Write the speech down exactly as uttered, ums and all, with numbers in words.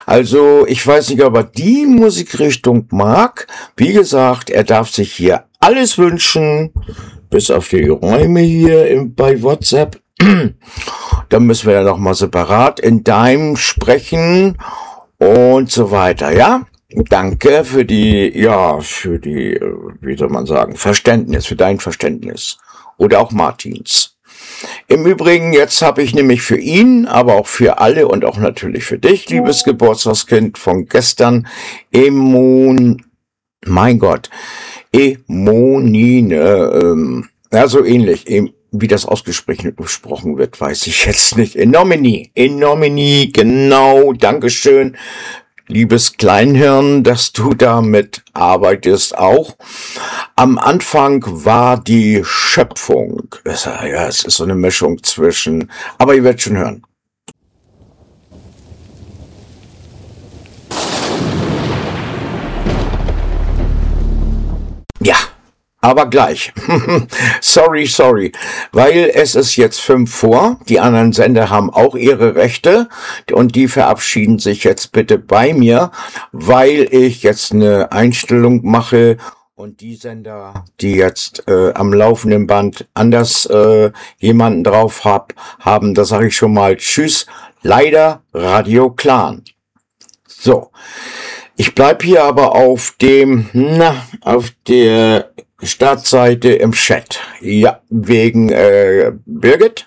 Also, ich weiß nicht, ob er die Musikrichtung mag. Wie gesagt, er darf sich hier alles wünschen, bis auf die Räume hier im, bei WhatsApp. Da müssen wir ja nochmal separat in deinem sprechen und so weiter, ja? Danke für die, ja, für die, äh, wie soll man sagen, Verständnis, für dein Verständnis. Oder auch Martins. Im Übrigen, jetzt habe ich nämlich für ihn, aber auch für alle und auch natürlich für dich, liebes Geburtstagskind von gestern, Emon, mein Gott, Emonine, ähm, ja, so ähnlich, em, wie das ausgesprochen gesprochen wird, weiß ich jetzt nicht. Enomini, Enomini, genau, Dankeschön. Liebes Kleinhirn, dass du damit arbeitest auch. Am Anfang war die Schöpfung. Ja, es ist so eine Mischung zwischen, aber ihr werdet schon hören. Ja. Aber gleich. sorry, sorry. Weil es ist jetzt fünf vor. Die anderen Sender haben auch ihre Rechte. Und die verabschieden sich jetzt bitte bei mir, weil ich jetzt eine Einstellung mache. Und die Sender, die jetzt äh, am laufenden Band anders äh, jemanden drauf hab, haben, da sage ich schon mal Tschüss. Leider Radio Clan. So. Ich bleib hier aber auf dem, na, auf der Startseite im Chat. Ja, wegen äh, Birgit.